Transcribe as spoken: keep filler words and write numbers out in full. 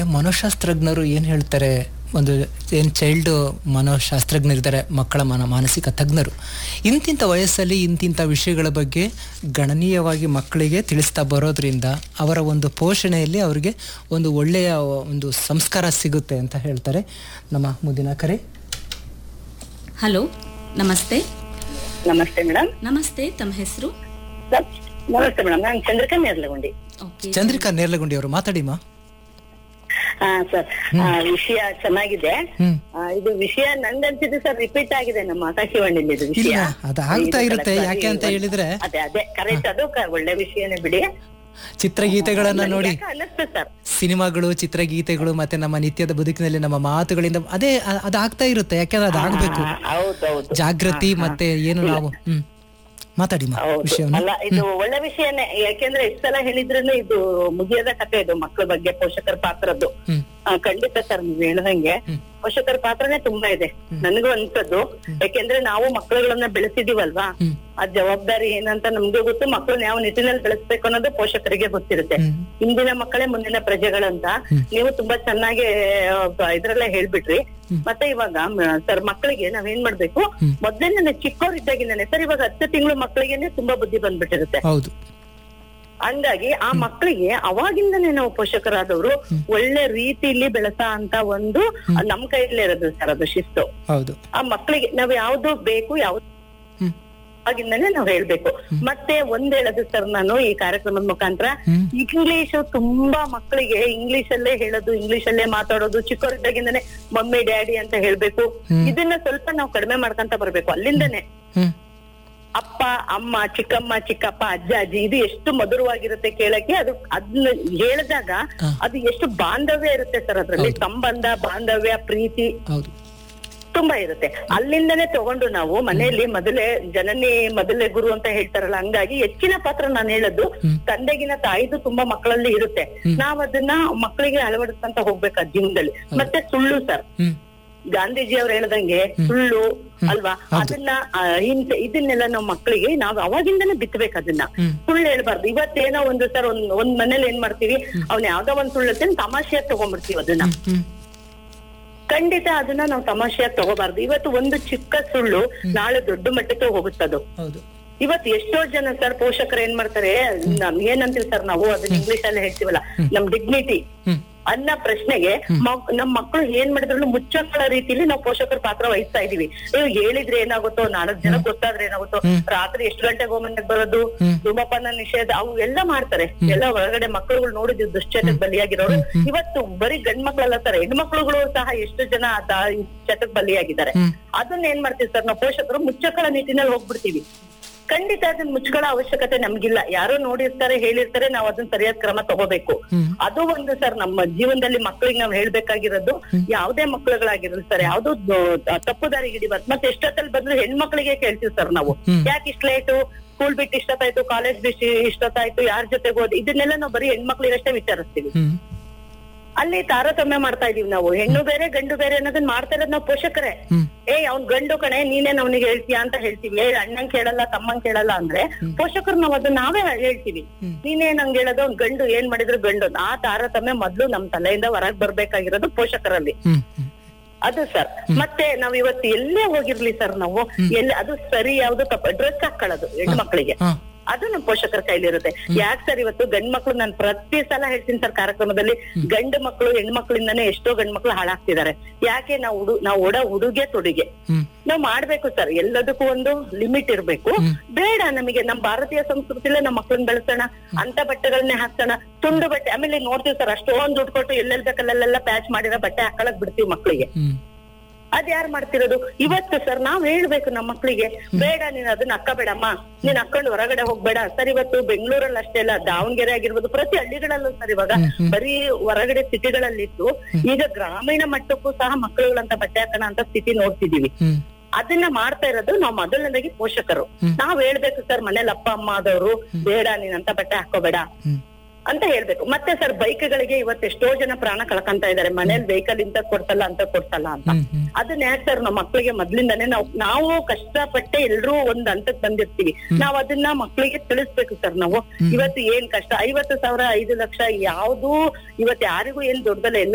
ಮನೋಶಾಸ್ತ್ರಜ್ಞರು ಏನ್ ಹೇಳ್ತಾರೆ, ಒಂದು ಏನು ಚೈಲ್ಡ್ ಮನೋಶಾಸ್ತ್ರಜ್ಞರಿದ್ದಾರೆ, ಮಕ್ಕಳ ಮನ ಮಾನಸಿಕ ತಜ್ಞರು, ಇಂತಿಂಥ ವಯಸ್ಸಲ್ಲಿ ಇಂತಿಂಥ ವಿಷಯಗಳ ಬಗ್ಗೆ ಗಣನೀಯವಾಗಿ ಮಕ್ಕಳಿಗೆ ತಿಳಿಸ್ತಾ ಬರೋದ್ರಿಂದ ಅವರ ಒಂದು ಪೋಷಣೆಯಲ್ಲಿ ಅವರಿಗೆ ಒಂದು ಒಳ್ಳೆಯ ಒಂದು ಸಂಸ್ಕಾರ ಸಿಗುತ್ತೆ ಅಂತ ಹೇಳ್ತಾರೆ. ನಮ್ಮ ಮುಂದಿನ ಕರೆ. ಹಲೋ, ನಮಸ್ತೆ. ನಮಸ್ತೆ ಮೇಡಮ್. ನಮಸ್ತೆ, ತಮ್ಮ ಹೆಸರು? ನಮಸ್ತೆ ಮೇಡಮ್, ನಾನು ಚಂದ್ರಿಕಾ ನೇರ್ಲಗುಂಡಿ. ಚಂದ್ರಿಕಾ ನೇರ್ಲಗುಂಡಿ ಅವರು, ಮಾತಾಡಿಮ್ಮ. ಹಾ ಸರ್, ವಿಷಯ ಚೆನ್ನಾಗಿದೆ. ಇದು ವಿಷಯ ನಂಗನ್ಸಿದ್ದು ಸರ್ ರಿಪೀಟ್ ಆಗಿದೆ ನಮ್ಮ ಆಕಾಶವಾಣಿಲಿ. ಇದು ವಿಷಯ ಅದು ಆಗ್ತಾ ಇರುತ್ತೆ. ಯಾಕೆ ಅಂತ ಹೇಳಿದ್ರೆ ಅದೇ ಅದೇ ಕರೆಕ್ಟ್, ಅದು ಒಳ್ಳೆ ವಿಷಯನೇ ಬಿಡಿ. ಚಿತ್ರಗೀತೆಗಳನ್ನ ನೋಡಿ, ಅನ್ನಿಸ್ತು ಸರ್, ಸಿನಿಮಾಗಳು, ಚಿತ್ರಗೀತೆಗಳು, ಮತ್ತೆ ನಮ್ಮ ನಿತ್ಯದ ಬದುಕಿನಲ್ಲಿ ನಮ್ಮ ಮಾತುಗಳಿಂದ ಅದೇ ಅದಾಗ್ತಾ ಇರುತ್ತೆ. ಯಾಕಂದ್ರೆ ಅದಾಗಬೇಕು. ಜಾಗೃತಿ ಮತ್ತೆ ಏನು ನಾವು ಹ್ಮ್ ಮಾತಾಡಿ ಅಲ್ಲ, ಇದು ಒಳ್ಳೆ ವಿಷಯನೇ. ಯಾಕೆಂದ್ರೆ ಎಷ್ಟು ಸಲ ಹೇಳಿದ್ರು ಇದು ಮುಗಿಯದ ಕಥೆ. ಇದು ಮಕ್ಕಳ ಬಗ್ಗೆ ಪೋಷಕರ ಪಾತ್ರದ್ದು ಖಂಡಿತ ಸರ್, ನೀವ್ ಹೇಳ್ದಂಗೆ ಪೋಷಕರ ಪಾತ್ರನೇ ತುಂಬಾ ಇದೆ. ನನಗೂ ಅನ್ಸದ್ದು, ಯಾಕೆಂದ್ರೆ ನಾವು ಮಕ್ಕಳುಗಳನ್ನ ಬೆಳೆಸಿದೀವಲ್ವಾ, ಆ ಜವಾಬ್ದಾರಿ ಏನಂತ ನಮ್ಗೆ ಗೊತ್ತು. ಮಕ್ಕಳನ್ನ ಯಾವ ನಿಟ್ಟಿನಲ್ಲಿ ಬೆಳೆಸ್ಬೇಕು ಅನ್ನೋದು ಪೋಷಕರಿಗೆ ಗೊತ್ತಿರುತ್ತೆ. ಇಂದಿನ ಮಕ್ಕಳೇ ಮುಂದಿನ ಪ್ರಜೆಗಳಂತ ನೀವು ತುಂಬಾ ಚೆನ್ನಾಗಿ ಇದ್ರಲ್ಲೇ ಹೇಳ್ಬಿಟ್ರಿ. ಮತ್ತೆ ಇವಾಗ ಸರ್, ಮಕ್ಕಳಿಗೆ ನಾವೇನ್ ಮಾಡ್ಬೇಕು, ಮೊದ್ಲೇ ಚಿಕ್ಕವರಿದ್ದಾಗಿಂದಾನೆ ಸರ್, ಇವಾಗ ಹತ್ತು ತಿಂಗಳು ಮಕ್ಕಳಿಗೆನೆ ತುಂಬಾ ಬುದ್ಧಿ ಬಂದ್ಬಿಟ್ಟಿರುತ್ತೆ. ಹಂಗಾಗಿ ಆ ಮಕ್ಕಳಿಗೆ ಅವಾಗಿಂದನೇ ನಾವು ಪೋಷಕರಾದವರು ಒಳ್ಳೆ ರೀತಿಯಲ್ಲಿ ಬೆಳೆಸ ಅಂತ ಒಂದು ನಮ್ ಕೈಯಲ್ಲೇ ಇರೋದು ಸರ್, ಅದು ಶಿಸ್ತು. ಆ ಮಕ್ಕಳಿಗೆ ನಾವ್ ಯಾವ್ದು ಬೇಕು, ಯಾವ್ದು ಆಗಿಂದಾನೆ ನಾವ್ ಹೇಳ್ಬೇಕು. ಮತ್ತೆ ಒಂದ್ ಹೇಳೋದು ಸರ್, ನಾನು ಈ ಕಾರ್ಯಕ್ರಮದ ಮುಖಾಂತರ ಇಂಗ್ಲಿಷ್ ತುಂಬಾ ಮಕ್ಕಳಿಗೆ ಇಂಗ್ಲಿಷ್ ಅಲ್ಲೇ ಹೇಳೋದು, ಇಂಗ್ಲಿಷ್ ಅಲ್ಲೇ ಮಾತಾಡೋದು, ಚಿಕ್ಕವರಿದ್ದಾಗಿಂದಾನೆ ಮಮ್ಮಿ ಡ್ಯಾಡಿ ಅಂತ ಹೇಳ್ಬೇಕು. ಇದನ್ನ ಸ್ವಲ್ಪ ನಾವು ಕಡಿಮೆ ಮಾಡ್ಕೊಂತ ಬರ್ಬೇಕು. ಅಲ್ಲಿಂದನೇ ಅಪ್ಪ ಅಮ್ಮ, ಚಿಕ್ಕಮ್ಮ ಚಿಕ್ಕಪ್ಪ, ಅಜ್ಜ ಅಜ್ಜಿ, ಇದು ಎಷ್ಟು ಮಧುರವಾಗಿರುತ್ತೆ ಕೇಳಕ್ಕೆ. ಅದು ಅದನ್ನ ಹೇಳಿದಾಗ ಅದು ಎಷ್ಟು ಬಾಂಧವ್ಯ ಇರುತ್ತೆ ಸರ್, ಅದ್ರಲ್ಲಿ ಸಂಬಂಧ, ಬಾಂಧವ್ಯ, ಪ್ರೀತಿ ತುಂಬಾ ಇರುತ್ತೆ. ಅಲ್ಲಿಂದನೇ ತಗೊಂಡು ನಾವು ಮನೆಯಲ್ಲಿ ಮೊದಲೇ ಜನನಿ ಮೊದಲೇ ಗುರು ಅಂತ ಹೇಳ್ತಾರಲ್ಲ, ಹಂಗಾಗಿ ಹೆಚ್ಚಿನ ಪಾತ್ರ ನಾನು ಹೇಳೋದು ತಂದೆಗಿನ ತಾಯಿದು ತುಂಬಾ ಮಕ್ಕಳಲ್ಲಿ ಇರುತ್ತೆ. ನಾವ್ ಅದನ್ನ ಮಕ್ಕಳಿಗೆ ಅಳವಡಿಸ್ಕೊಂತ ಹೋಗ್ಬೇಕು ಆ ಜೀವನದಲ್ಲಿ. ಮತ್ತೆ ಸುಳ್ಳು ಸರ್, ಗಾಂಧೀಜಿ ಅವ್ರು ಹೇಳ್ದಂಗೆ ಸುಳ್ಳು ಅಲ್ವಾ, ಅದನ್ನ ಹಿಂಸೆ, ಇದನ್ನೆಲ್ಲ ನಾವು ಮಕ್ಕಳಿಗೆ ನಾವು ಅವಾಗಿಂದನೇ ಬಿತ್ತಬೇಕು. ಅದನ್ನ ಸುಳ್ಳು ಹೇಳ್ಬಾರ್ದು. ಇವತ್ತೇನೋ ಒಂದು ಸರ್, ಒಂದ್ ಒಂದ್ ಮನೇಲಿ ಏನ್ ಮಾಡ್ತೀವಿ, ಅವ್ನ ಯಾವ್ದೋ ಒಂದ್ ಸುಳ್ಳು ತಮಾಷೆಯಾಗಿ ತಗೊಂಡ್ಬಿಡ್ತೀವಿ. ಅದನ್ನ ಖಂಡಿತ ಅದನ್ನ ನಾವು ತಮಾಷೆಯಾಗಿ ತಗೋಬಾರ್ದು. ಇವತ್ತು ಒಂದು ಚಿಕ್ಕ ಸುಳ್ಳು ನಾಳೆ ದೊಡ್ಡ ಮಟ್ಟಕ್ಕೆ ಹೋಗುತ್ತದು. ಇವತ್ತು ಎಷ್ಟೋ ಜನ ಸರ್ ಪೋಷಕರು ಏನ್ ಮಾಡ್ತಾರೆ, ನಮ್ ಏನಂತೀವಿ ಸರ್ ನಾವು, ಅದನ್ನ ಇಂಗ್ಲಿಷ್ ಅಲ್ಲಿ ಹೇಳ್ತೀವಲ್ಲ, ನಮ್ ಡಿಗ್ನಿಟಿ ಅನ್ನ ಪ್ರಶ್ನೆಗೆ ನಮ್ ಮಕ್ಕಳು ಏನ್ ಮಾಡಿದ್ರು ಮುಚ್ಚಕ್ಕಳ ರೀತಿಲಿ ನಾವು ಪೋಷಕರ ಪಾತ್ರ ವಹಿಸ್ತಾ ಇದೀವಿ. ನೀವು ಹೇಳಿದ್ರೆ ಏನಾಗುತ್ತೋ, ನಾಲ್ಕು ಜನ ಗೊತ್ತಾದ್ರೆ ಏನಾಗುತ್ತೋ, ರಾತ್ರಿ ಎಷ್ಟು ಗಂಟೆಗೆ ಹೋಮನೆಗೆ ಬರೋದು, ಧೂಮಪಾನ ನಿಷೇಧ, ಅವು ಎಲ್ಲ ಮಾಡ್ತಾರೆ. ಎಲ್ಲ ಹೊರಗಡೆ ಮಕ್ಕಳುಗಳು ನೋಡಿದ್ವಿ ದುಶ್ಚಟಕ್ ಬಲಿಯಾಗಿರೋರು. ಇವತ್ತು ಬರೀ ಗಂಡ್ ಮಕ್ಳಲ್ಲ ಸರ್, ಹೆಣ್ಮಕ್ಳುಗಳು ಸಹ ಎಷ್ಟು ಜನ ಚಟಕ್ ಬಲಿಯಾಗಿದ್ದಾರೆ. ಅದನ್ನ ಏನ್ ಮಾಡ್ತೀವಿ ಸರ್ ನಾವು ಪೋಷಕರು, ಮುಚ್ಚಕ್ಕಳ ನಿಟ್ಟಿನಲ್ಲಿ ಹೋಗ್ಬಿಡ್ತೀವಿ. ಖಂಡಿತ ಅದನ್ನ ಮುಚ್ಕೊಳ್ಳೋ ಅವಶ್ಯಕತೆ ನಮ್ಗಿಲ್ಲ. ಯಾರೋ ನೋಡಿರ್ತಾರೆ, ಹೇಳಿರ್ತಾರೆ, ನಾವು ಅದನ್ನ ಸರಿಯಾದ ಕ್ರಮ ತಗೋಬೇಕು. ಅದು ಒಂದು ಸರ್ ನಮ್ಮ ಜೀವನದಲ್ಲಿ ಮಕ್ಕಳಿಗೆ ನಾವ್ ಹೇಳ್ಬೇಕಾಗಿರೋದು, ಯಾವ್ದೇ ಮಕ್ಳುಗಳಾಗಿರಲಿ ಸರ್, ಯಾವ್ದು ತಪ್ಪು ದಾರಿಗೆ ಹಿಡಿಬಾರ್ದು. ಮತ್ತೆ ಎಷ್ಟೊತ್ತಲ್ಲಿ ಬಂದ್ರು ಹೆಣ್ಮಕ್ಳಿಗೆ ಕೇಳ್ತೀವಿ ಸರ್ ನಾವು, ಯಾಕೆ ಇಷ್ಟ ಲೇಟು, ಸ್ಕೂಲ್ ಬಿಟ್ಟು ಇಷ್ಟೊತ್ತಾಯ್ತು, ಕಾಲೇಜ್ ಬಿಟ್ಟು ಇಷ್ಟೊತ್ತಾಯ್ತು, ಯಾರ ಜೊತೆಗೆ ಹೋದ್, ಇದನ್ನೆಲ್ಲ ನಾವು ಬರೀ ಹೆಣ್ಮಕ್ಳಿಗಷ್ಟೇ ವಿಚಾರಿಸ್ತೀವಿ. ಅಲ್ಲಿ ತಾರತಮ್ಯ ಮಾಡ್ತಾ ಇದೀವಿ ನಾವು. ಹೆಣ್ಣು ಬೇರೆ ಗಂಡು ಬೇರೆ ಅನ್ನೋದನ್ನ ಮಾಡ್ತಾ ಇರೋದು ನಾವು ಪೋಷಕರೇ. ಏ ಅವ್ನ್ ಗಂಡು ಕಣೆ, ನೀನೇನ್ ಅವ್ನಿಗೆ ಹೇಳ್ತೀಯಾ ಅಂತ ಹೇಳ್ತೀವಿ. ಏ ಅಣ್ಣಂಗ್ ಕೇಳಲ್ಲ, ತಮ್ಮಂಗ್ ಕೇಳಲ್ಲ ಅಂದ್ರೆ ಪೋಷಕರು ನಾವ್ ಅದನ್ನ ನಾವೇ ಹೇಳ್ತೀವಿ. ನೀನೇನ್ ಹಂಗ್ ಹೇಳೋದು, ಅವ್ನ್ ಗಂಡು ಏನ್ ಮಾಡಿದ್ರು ಗಂಡು. ಆ ತಾರತಮ್ಯ ಮೊದ್ಲು ನಮ್ ತಲೆಯಿಂದ ಹೊರಗ್ ಬರ್ಬೇಕಾಗಿರೋದು ಪೋಷಕರಲ್ಲಿ. ಅದು ಸರ್. ಮತ್ತೆ ನಾವ್ ಇವತ್ತು ಎಲ್ಲೇ ಹೋಗಿರ್ಲಿ ಸರ್, ನಾವು ಎಲ್ಲಿ ಅದು ಸರಿ ಯಾವ್ದು ತಪ್ಪ, ಡ್ರೆಸ್ ಹಾಕೊಳ್ಳೋದು ಹೆಣ್ಣು ಮಕ್ಕಳಿಗೆ, ಅದು ನಮ್ ಪೋಷಕರ ಕೈಲಿರುತ್ತೆ. ಯಾಕೆ ಸರ್ ಇವತ್ತು ಗಂಡ್ ಮಕ್ಳು, ನಾನು ಪ್ರತಿ ಸಲ ಹೇಳ್ತೀನಿ ಸರ್ ಕಾರ್ಯಕ್ರಮದಲ್ಲಿ, ಗಂಡು ಮಕ್ಳು ಹೆಣ್ಮಕ್ಳಿಂದಾನೇ ಎಷ್ಟೋ ಗಂಡ್ ಮಕ್ಳು ಹಾಳಾಗ್ತಿದ್ದಾರೆ. ಯಾಕೆ ನಾವು ಉಡು ನಾವು ಓಡ ಉಡುಗೆ ತೊಡುಗೆ ನಾವ್ ಮಾಡ್ಬೇಕು ಸರ್. ಎಲ್ಲದಕ್ಕೂ ಒಂದು ಲಿಮಿಟ್ ಇರ್ಬೇಕು. ಬೇಡ ನಮಗೆ ನಮ್ ಭಾರತೀಯ ಸಂಸ್ಕೃತಿಲೇ ನಮ್ ಮಕ್ಳನ್ನ ಬೆಳೆಸೋಣ, ಅಂತ ಬಟ್ಟೆಗಳನ್ನೇ ಹಾಕ್ಸೋಣ. ತುಂಡು ಬಟ್ಟೆ ಆಮೇಲೆ ನೋಡ್ತೀವಿ ಸರ್, ಅಷ್ಟೊಂದು ದುಡ್ಡು ಕೊಟ್ಟು ಎಲ್ಲೆಲ್ ಬೇಕಲ್ಲೆಲ್ಲ ಪ್ಯಾಚ್ ಮಾಡಿರೋ ಬಟ್ಟೆ ಹಾಕೊಳಕ್ ಬಿಡ್ತೀವಿ ಮಕ್ಳಿಗೆ. ಅದ್ ಯಾರು ಮಾಡ್ತಿರೋದು ಇವತ್ತು ಸರ್? ನಾವ್ ಹೇಳ್ಬೇಕು ನಮ್ಮ ಮಕ್ಳಿಗೆ, ಬೇಡ ನೀನ್ ಅದನ್ನ ಹಾಕಬೇಡಮ್ಮ, ನೀನ್ ಹಾಕೊಂಡು ಹೊರಗಡೆ ಹೋಗ್ಬೇಡ ಸರ್. ಇವತ್ತು ಬೆಂಗಳೂರಲ್ಲಿ ಅಷ್ಟೇ ಅಲ್ಲ, ದಾವಣಗೆರೆ ಆಗಿರ್ಬೋದು, ಪ್ರತಿ ಹಳ್ಳಿಗಳಲ್ಲೂ ಸರ್ ಇವಾಗ ಬರೀ ಹೊರಗಡೆ ಸಿಟಿಗಳಲ್ಲಿತ್ತು. ಈಗ ಗ್ರಾಮೀಣ ಮಟ್ಟಕ್ಕೂ ಸಹ ಮಕ್ಕಳುಗಳಂತ ಬಟ್ಟೆ ಹಾಕೋಣ ಅಂತ ಸ್ಥಿತಿ ನೋಡ್ತಿದೀವಿ. ಅದನ್ನ ಮಾಡ್ತಾ ಇರೋದು ನಾವು ಮೊದಲನೇದಾಗಿ ಪೋಷಕರು. ನಾವ್ ಹೇಳ್ಬೇಕು ಸರ್ ಮನೇಲಿ ಅಪ್ಪ ಅಮ್ಮ ಆದವರು, ಬೇಡ ನೀನ್ ಅಂತ ಬಟ್ಟೆ ಹಾಕೋಬೇಡ ಅಂತ ಹೇಳ್ಬೇಕು. ಮತ್ತೆ ಸರ್ ಬೈಕ್ಗಳಿಗೆ ಇವತ್ತು ಎಷ್ಟೋ ಜನ ಪ್ರಾಣ ಕಳ್ಕೊಂತ ಇದಾರೆ, ಮನೇಲಿ ವೆಹಿಕಲ್ ಇಂತ ಕೊಡ್ಸಲ್ಲ ಅಂತ ಕೊಡ್ಸಲ್ಲ ಅಂತ. ಅದನ್ನ ಯಾಕೆ ಸರ್ ನಮ್ಮ ಮಕ್ಳಿಗೆ ಮೊದ್ಲಿಂದಾನೇ ನಾವು ನಾವು ಕಷ್ಟಪಟ್ಟೆ ಎಲ್ರೂ ಒಂದ್ ಹಂತಕ್ ಬಂದಿರ್ತೀವಿ, ನಾವ್ ಅದನ್ನ ಮಕ್ಳಿಗೆ ತಿಳಿಸ್ಬೇಕು ಸರ್. ನಾವು ಇವತ್ತು ಏನ್ ಕಷ್ಟ, ಐವತ್ತು ಸಾವಿರ ಐದು ಲಕ್ಷ ಯಾವ್ದು ಇವತ್ತು ಯಾರಿಗೂ ಏನ್ ದೊಡ್ಡದಲ್ಲ.